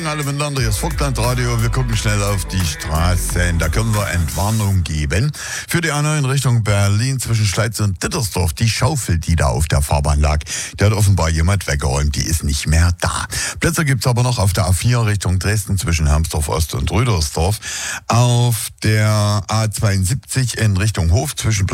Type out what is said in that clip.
Alle miteinander, hier ist Vogtland-Radio. Wir gucken schnell auf die Straßen. Da können wir Entwarnung geben. Für die A9 in Richtung Berlin zwischen Schleiz und Dittersdorf. Die Schaufel, die da auf der Fahrbahn lag, die hat offenbar jemand weggeräumt. Die ist nicht mehr da. Plätze gibt's aber noch auf der A4 Richtung Dresden zwischen Hermsdorf Ost und Rüdersdorf. Auf der A72 in Richtung Hof zwischen